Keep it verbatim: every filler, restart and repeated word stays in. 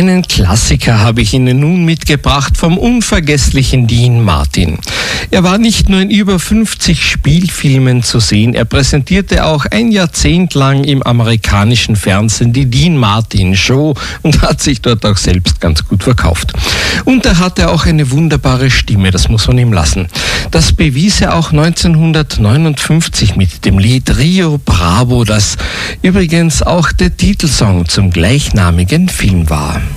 Einen Klassiker habe ich Ihnen nun mitgebracht vom unvergesslichen Dean Martin. Er war nicht nur in über fünfzig Spielfilmen zu sehen, er präsentierte auch ein Jahrzehnt lang im amerikanischen Fernsehen die Dean Martin Show und hat sich dort auch selbst ganz gut verkauft. Und er hatte auch eine wunderbare Stimme, das muss man ihm lassen. Das bewies er auch neunzehnhundertneunundfünfzig mit dem Lied Rio Bravo, das übrigens auch der Titelsong zum gleichnamigen Film war.